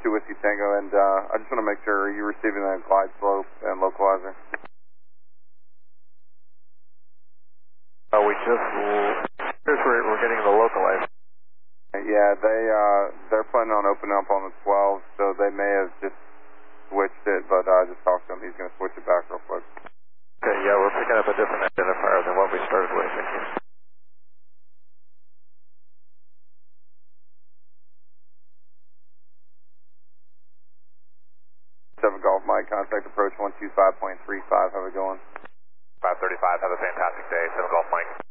2 Whiskey Tango, and I just want to make sure you're receiving that glide slope and localizer. We're getting the localizer. Yeah, they're planning on opening up on the 12, so they may have just switched it, but I just talked to him. He's going to switch it back real quick. Okay, yeah, we're picking up a different identifier than what we started with. 7 Golf Mike, contact approach 125.35. Have it going? 535, have a fantastic day. 7 Golf Mike.